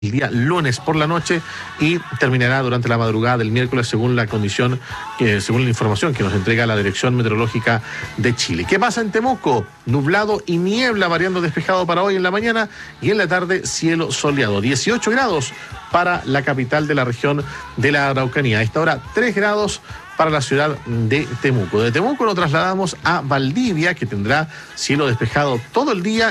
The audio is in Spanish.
el día lunes por la noche y terminará durante la madrugada del miércoles según la condición, según la información que nos entrega la Dirección Meteorológica de Chile. ¿Qué pasa en Temuco? Nublado y niebla, variando despejado para hoy en la mañana y en la tarde cielo soleado. 18 grados para la capital de la región de la Araucanía. A esta hora 3 grados para la ciudad de Temuco. De Temuco lo trasladamos a Valdivia, que tendrá cielo despejado todo el día